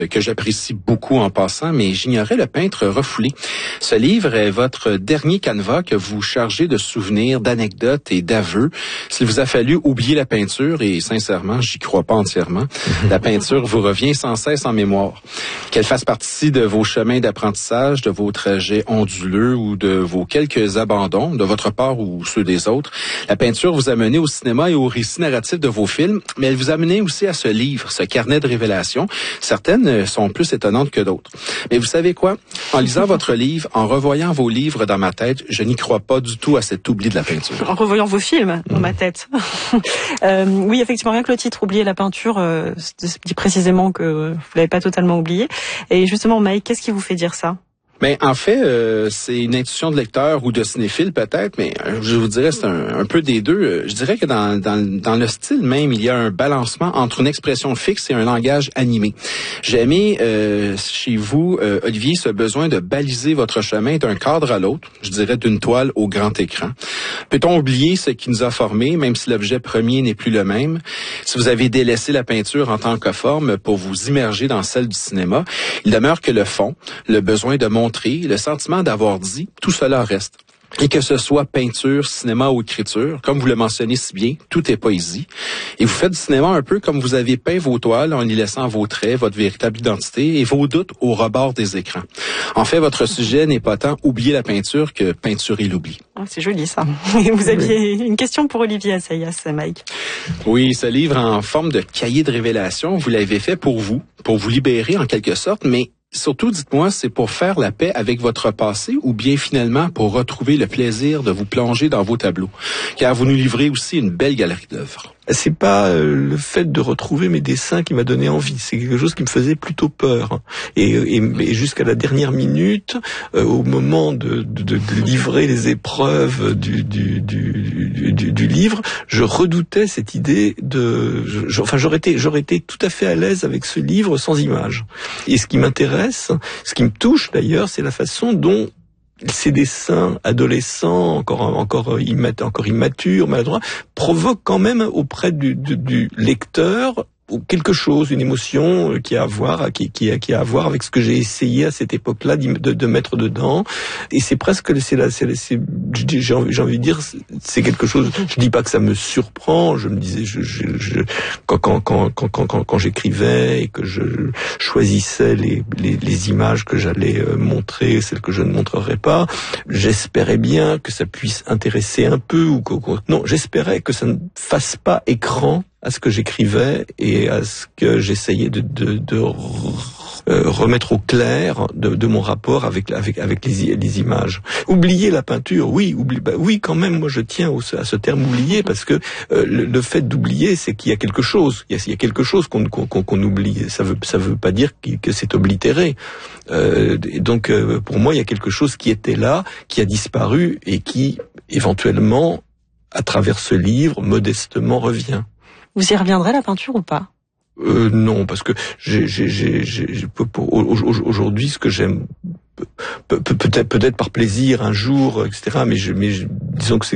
que j'apprécie beaucoup en passant, mais j'ignorais Le peintre refoulé. Ce livre est votre dernier canevas que vous chargez de souvenirs, d'anecdotes et d'aveux. S'il vous a fallu oublier la peinture, et sincèrement, j'y crois pas entièrement, la peinture vous revient sans cesse en mémoire. Qu'elle fasse partie de vos chemins d'apprentissage, de vos trajets onduleux ou de vos quelques abandons, de votre part ou ceux des autres, la peinture vous a mené au cinéma et au récit narratif de vos films, mais elle vous a mené aussi à ce livre, ce carnet de révélations. Certaines sont plus étonnantes que d'autres. Mais vous savez quoi? En lisant votre livre, en revoyant vos livres dans ma tête, je n'y crois pas du tout à cet oubli de la peinture. En revoyant vos films dans ma tête. Oui, effectivement, rien que le titre, oublier la peinture, dit précisément que vous l'avez pas totalement oublié. Et justement, Mike, qu'est-ce qui vous fait dire ça? Mais en fait, c'est une intuition de lecteur ou de cinéphile peut-être, mais je vous dirais c'est un peu des deux. Je dirais que dans le style même, il y a un balancement entre une expression fixe et un langage animé. J'ai aimé chez vous, Olivier, ce besoin de baliser votre chemin d'un cadre à l'autre, je dirais d'une toile au grand écran. Peut-on oublier ce qui nous a formés, même si l'objet premier n'est plus le même? Si vous avez délaissé la peinture en tant que forme pour vous immerger dans celle du cinéma, il demeure que le fond, le besoin de montrer, le sentiment d'avoir dit, tout cela reste. Et que ce soit peinture, cinéma ou écriture, comme vous le mentionnez si bien, tout est poésie. Et vous faites du cinéma un peu comme vous avez peint vos toiles en y laissant vos traits, votre véritable identité et vos doutes au rebord des écrans. En fait, votre sujet n'est pas tant oublier la peinture que peinturer l'oubli. Oh, c'est joli ça. Vous aviez une question pour Olivier Assayas, Mike. Oui, ce livre en forme de cahier de révélation, vous l'avez fait pour vous libérer en quelque sorte, mais surtout, dites-moi, c'est pour faire la paix avec votre passé ou bien finalement pour retrouver le plaisir de vous plonger dans vos tableaux? Car vous nous livrez aussi une belle galerie d'œuvres. C'est pas le fait de retrouver mes dessins qui m'a donné envie, c'est quelque chose qui me faisait plutôt peur. Et jusqu'à la dernière minute, au moment de livrer les épreuves du livre, je redoutais cette idée j'aurais été tout à fait à l'aise avec ce livre sans images. Et ce qui m'intéresse, ce qui me touche d'ailleurs, c'est la façon dont ces dessins adolescents, encore immatures, maladroits, provoquent quand même auprès du lecteur quelque chose, une émotion qui a à voir avec ce que j'ai essayé à cette époque-là de mettre dedans. Et c'est presque, j'ai envie de dire, c'est quelque chose. Je dis pas que ça me surprend. Je me disais, quand j'écrivais et que je choisissais les images que j'allais montrer, celles que je ne montrerais pas, j'espérais bien que ça puisse intéresser un peu non, j'espérais que ça ne fasse pas écran à ce que j'écrivais et à ce que j'essayais de remettre au clair de mon rapport avec les images. Oublier la peinture, oui, quand même. Moi, je tiens à ce terme oublier parce que le fait d'oublier, c'est qu'il y a quelque chose. Il y a quelque chose qu'on oublie. Ça veut pas dire que c'est oblitéré. Et donc, pour moi, il y a quelque chose qui était là, qui a disparu et qui, éventuellement, à travers ce livre, modestement revient. Vous y reviendrez, la peinture, ou pas? Non, parce que aujourd'hui, ce que j'aime, peut-être par plaisir un jour, etc. Mais disons que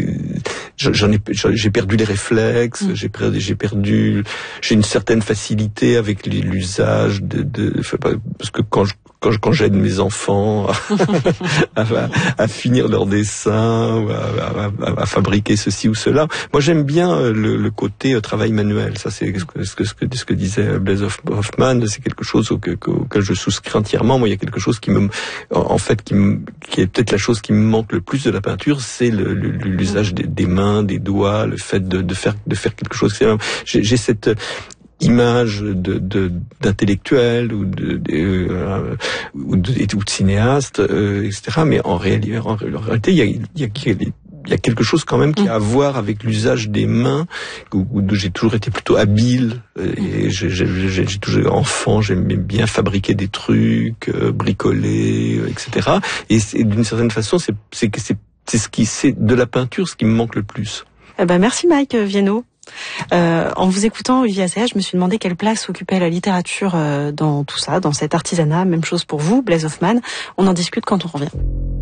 j'ai perdu les réflexes, j'ai une certaine facilité avec l'usage parce que quand j'aide mes enfants à finir leurs dessins, à fabriquer ceci ou cela. Moi, j'aime bien le côté travail manuel. Ça, c'est ce que disait Blaise Hoffmann. C'est quelque chose auquel je souscris entièrement. Moi, il y a quelque chose qui est peut-être la chose qui me manque le plus de la peinture, c'est l'usage des mains, des doigts, le fait de faire quelque chose. J'ai cette image d'intellectuel ou de cinéaste, etc. Mais en réalité, il y a quelque chose quand même qui a à voir avec l'usage des mains, où j'ai toujours été plutôt habile. Et j'ai toujours enfant, j'aimais bien fabriquer des trucs, bricoler, etc. Et d'une certaine façon, c'est de la peinture ce qui me manque le plus. Merci Mike Viennot. En vous écoutant, Olivier Assayas, je me suis demandé quelle place occupait la littérature dans tout ça, dans cet artisanat. Même chose pour vous, Blaise Hoffmann. On en discute quand on revient.